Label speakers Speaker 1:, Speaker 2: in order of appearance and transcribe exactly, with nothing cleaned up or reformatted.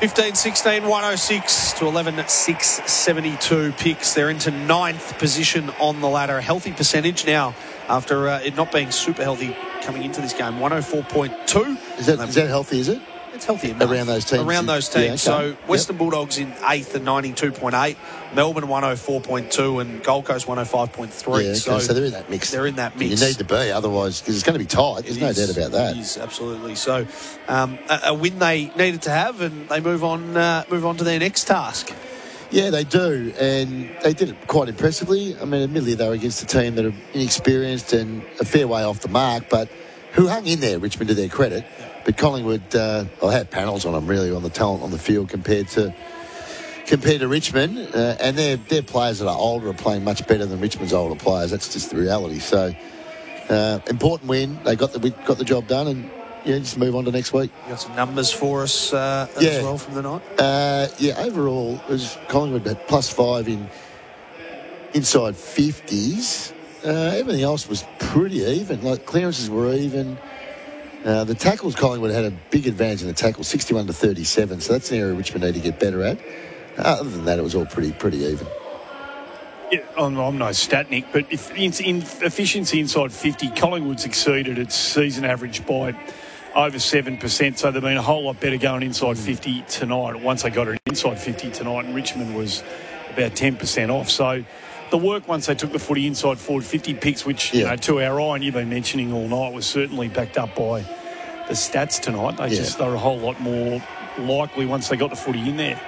Speaker 1: fifteen sixteen, one oh six to eleven six seventy-two picks. They're into ninth position on the ladder. A healthy percentage now after uh, it not being super healthy coming into this game. one oh four point two.
Speaker 2: Is that, is that healthy, is it?
Speaker 1: It's healthy enough.
Speaker 2: Around those teams.
Speaker 1: Around those teams.
Speaker 2: Yeah, okay.
Speaker 1: So Western yep. Bulldogs in eighth at ninety-two point eight. Melbourne one oh four point two and Gold Coast one oh five point three.
Speaker 2: Yeah, okay.
Speaker 1: so,
Speaker 2: so they're in that mix.
Speaker 1: They're in that mix.
Speaker 2: You need to be, otherwise, because it's going to be tight. There's
Speaker 1: it
Speaker 2: no
Speaker 1: is,
Speaker 2: doubt about that.
Speaker 1: It is, absolutely. So um, a, a win they needed to have, and they move on, uh, move on to their next task.
Speaker 2: Yeah, they do, and they did it quite impressively. I mean, admittedly, they were against a team that are inexperienced and a fair way off the mark, but who hung in there, Richmond, to their credit. But Collingwood, uh, well, had panels on them, really, on the talent on the field compared to compared to Richmond. Uh, and their their players that are older are playing much better than Richmond's older players. That's just the reality. So, uh, important win. They got the got the job done, and yeah, just move on to next week.
Speaker 1: You got some numbers for us uh,
Speaker 2: yeah.
Speaker 1: as well from the night?
Speaker 2: Uh, yeah, overall, it was Collingwood at plus five in inside fifties. Uh, everything else was pretty even. Like, clearances were even. Uh, the tackles, Collingwood had a big advantage in the tackle, sixty-one to thirty-seven. So that's an area Richmond need to get better at. Uh, other than that, it was all pretty pretty even.
Speaker 3: Yeah, I'm, I'm no statnik, but if in, in efficiency inside fifty, Collingwood's exceeded its season average by over seven percent. So they've been a whole lot better going inside fifty tonight. Once they got it inside fifty tonight, and Richmond was about ten percent off. So the work once they took the footy inside forward fifty picks, which, yeah. you know, to our eye, and you've been mentioning all night, was certainly backed up by the stats tonight. They yeah. just, they're a whole lot more likely once they got the footy in there.